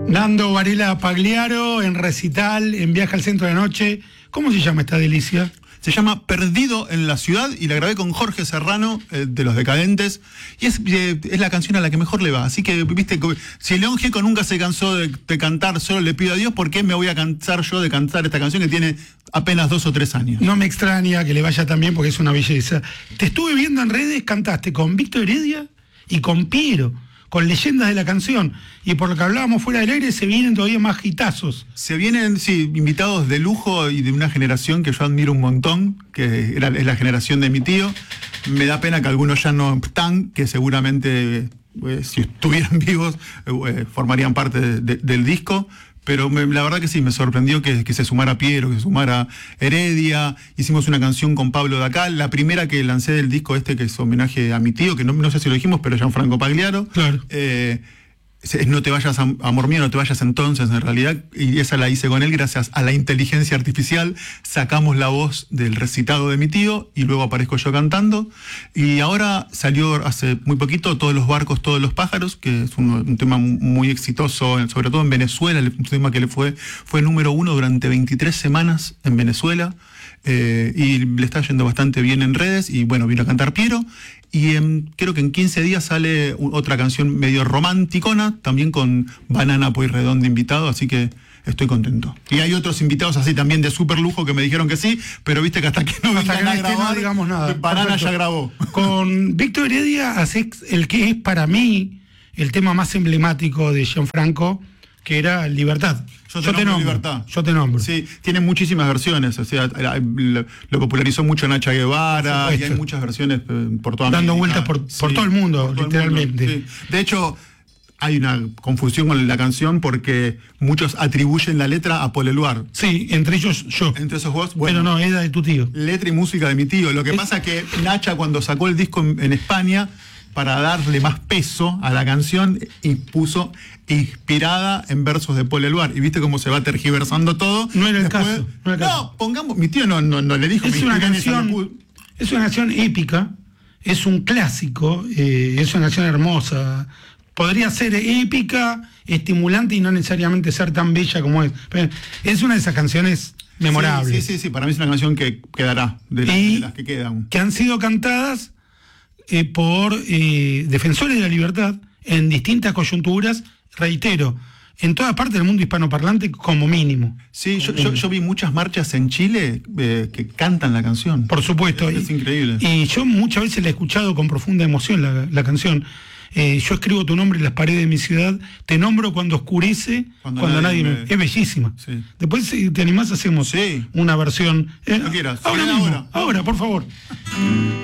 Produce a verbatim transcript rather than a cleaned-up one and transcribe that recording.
Nando Varela Pagliaro en recital, en Viaje al Centro de la Noche. ¿Cómo se llama esta delicia? Se llama Perdido en la Ciudad y la grabé con Jorge Serrano, eh, de Los Decadentes. Y es, eh, es la canción a la que mejor le va. Así que, viste, si León Gieco nunca se cansó de, de cantar Solo le pido a Dios, ¿por qué me voy a cansar yo de cantar esta canción que tiene apenas dos o tres años? No me extraña que le vaya tan bien porque es una belleza. Te estuve viendo en redes, cantaste con Víctor Heredia y con Piero, con leyendas de la canción. Y por lo que hablábamos fuera del aire, se vienen todavía más hitazos. Se vienen, sí, invitados de lujo y de una generación que yo admiro un montón, que era, es la generación de mi tío. Me da pena que algunos ya no están, que seguramente, eh, si estuvieran vivos, eh, formarían parte de, de, del disco. Pero me, la verdad que sí, me sorprendió que, que se sumara Piero, que se sumara Heredia. Hicimos una canción con Pablo Dacal, la primera que lancé del disco este, que es homenaje a mi tío, que no, no sé si lo dijimos, pero Gianfranco Pagliaro. Claro. Eh, No te vayas, amor mío, no te vayas entonces, en realidad, y esa la hice con él gracias a la inteligencia artificial. Sacamos la voz del recitado de mi tío y luego aparezco yo cantando. Y ahora salió hace muy poquito Todos los barcos, todos los pájaros, que es un, un tema muy exitoso, sobre todo en Venezuela. Un tema que le fue, fue número uno durante veintitrés semanas en Venezuela. Eh, y le está yendo bastante bien en redes. Y bueno, vino a cantar Piero. Y en, creo que en quince días sale otra canción medio romanticona, también con Banana Pueyrredón de invitado, así que estoy contento. Y hay otros invitados así también de súper lujo que me dijeron que sí, pero viste que hasta que no hasta vengan que a grabar, no digamos nada. Banana Perfecto. Ya grabó. Con Víctor Heredia haces el que es para mí el tema más emblemático de Gianfranco, que era Libertad. Yo te, yo te nombro, Libertad. Yo te nombro. Sí, tiene muchísimas versiones. O sea, lo popularizó mucho Nacha Guevara y hay muchas versiones por toda Dando América. vueltas por, por sí, todo el mundo, por literalmente. El mundo, sí. De hecho, hay una confusión con la canción porque muchos atribuyen la letra a Paul Eluard. Sí, entre ellos yo. Entre esos vos, bueno. Pero no, era de tu tío. Letra y música de mi tío. Lo que es... pasa es que Nacha, cuando sacó el disco en, en España, para darle más peso a la canción, y puso inspirada en versos de Paul Eluard. Y viste cómo se va tergiversando todo. No era el Después, caso. No, era el caso. no, pongamos, mi tío no, no, no le dijo. Es una canción, es una canción épica, es un clásico, eh, es una canción hermosa. Podría ser épica, estimulante y no necesariamente ser tan bella como es. Pero es una de esas canciones memorables. Sí, sí, sí, sí, para mí es una canción que quedará, de, la, de las que quedan. Que han sido cantadas eh, por eh, defensores de la libertad en distintas coyunturas, reitero, en toda parte del mundo hispanoparlante como mínimo. Sí, yo, yo, yo vi muchas marchas en Chile eh, que cantan la canción. Por supuesto. Es, es y, increíble. Y yo muchas veces la he escuchado con profunda emoción, la, la canción. Eh, yo escribo tu nombre en las paredes de mi ciudad, te nombro cuando oscurece, cuando, cuando nadie, nadie me... me... Es bellísima. Sí. Después, si te animás, hacemos sí. una versión. Eh, no quieras. Ahora mismo, ahora. ahora, por favor.